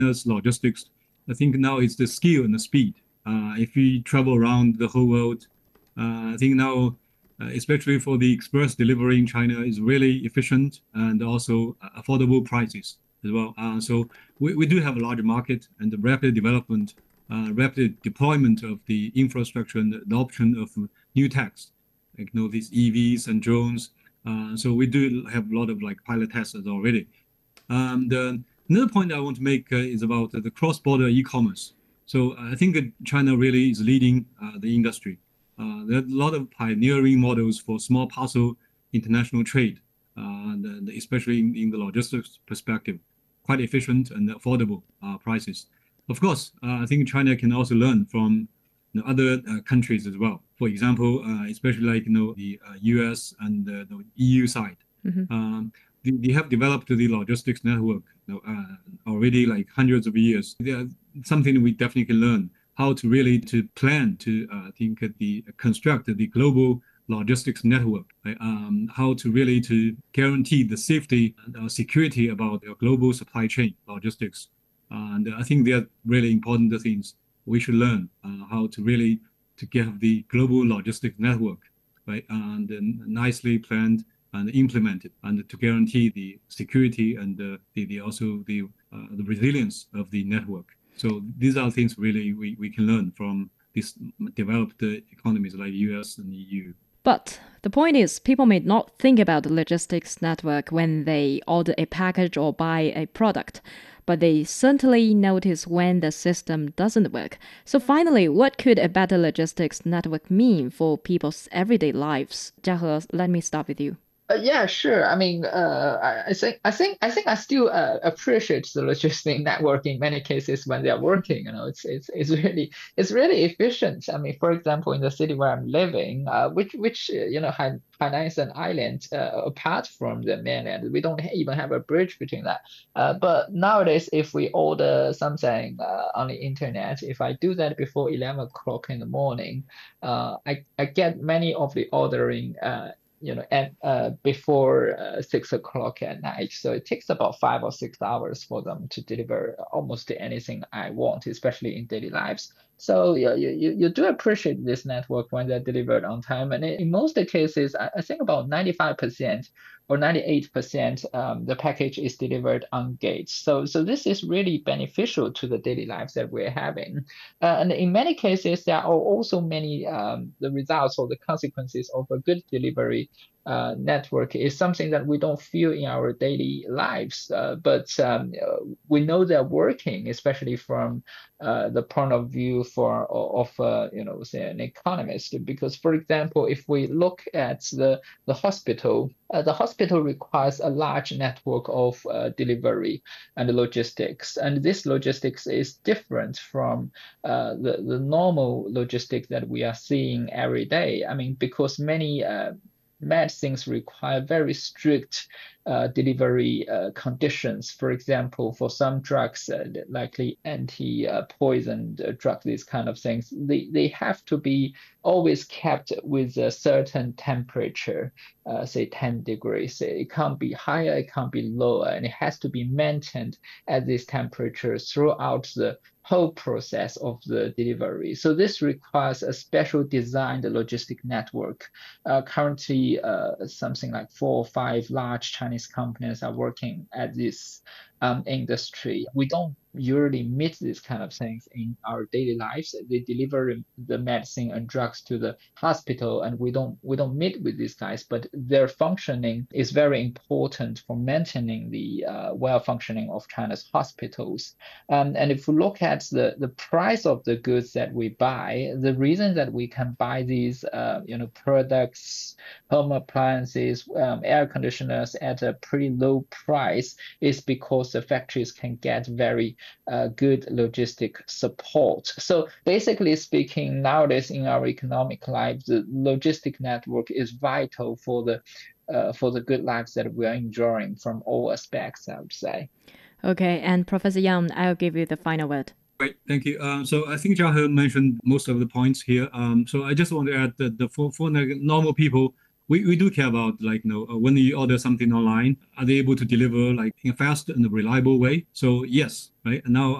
China's logistics, I think now it's the skill and the speed. If we travel around the whole world, I think now, especially for the express delivery in China, is really efficient and also affordable prices as well. So we do have a large market and the rapid development, rapid deployment of the infrastructure and the adoption of new techs, like these EVs and drones. So we do have a lot of like pilot tests already. Another point I want to make is about the cross-border e-commerce. So I think that China really is leading the industry. There are a lot of pioneering models for small parcel international trade, especially in the logistics perspective, quite efficient and affordable prices. Of course, I think China can also learn from other countries as well. For example, especially like the US and the EU side. They have developed the logistics network already like hundreds of years. They are something we definitely can learn how to really to plan to construct the global logistics network, right? How to really to guarantee the safety and security about the global supply chain logistics. And I think they are really important things we should learn how to really to get the global logistics network, right? And then nicely planned and implemented, and to guarantee the security and also the resilience of the network. So these are things really we can learn from these developed economies like US and EU. But the point is, people may not think about the logistics network when they order a package or buy a product, but they certainly notice when the system doesn't work. So finally, what could a better logistics network mean for people's everyday lives? Jiahe, let me start with you. Yeah, sure. I mean, I still appreciate the logistic network in many cases when they are working. It's really efficient. I mean, for example, in the city where I'm living, which Hainan is an island apart from the mainland. We don't even have a bridge between that. But nowadays, if we order something on the internet, if I do that before 11 o'clock in the morning, I get many of the ordering. And before 6 o'clock at night. So it takes about 5 or 6 hours for them to deliver almost anything I want, especially in daily lives. So you do appreciate this network when they're delivered on time. And in most cases, I think about 95% or 98% the package is delivered on gate. So this is really beneficial to the daily lives that we're having. And in many cases, there are also many the results or the consequences of a good delivery network is something that we don't feel in our daily lives, but we know they're working, especially from the point of view say an economist. Because, for example, if we look at the hospital requires a large network of delivery and logistics, and this logistics is different from the normal logistics that we are seeing every day. I mean, because many medicines require very strict delivery conditions. For example, for some drugs, likely anti-poison drugs, these kind of things, they have to be always kept with a certain temperature, say 10 degrees. It can't be higher, it can't be lower, and it has to be maintained at this temperature throughout the whole process of the delivery. So this requires a special designed logistic network. Currently, something like 4 or 5 large Chinese companies are working at this industry. We don't usually meet these kind of things in our daily lives. They deliver the medicine and drugs to the hospital, and we don't meet with these guys. But their functioning is very important for maintaining the well functioning of China's hospitals. And if we look at the price of the goods that we buy, the reason that we can buy these products, home appliances, air conditioners at a pretty low price is because the factories can get very good logistic support. So basically speaking, nowadays in our economic life, the logistic network is vital for the good lives that we are enjoying from all aspects, I would say. Okay, and Professor Yang, I'll give you the final word. Great, thank you. So I think Jiahe mentioned most of the points here. So I just want to add that for normal people, we do care about when you order something online, are they able to deliver like in a fast and reliable way? So yes, right. And now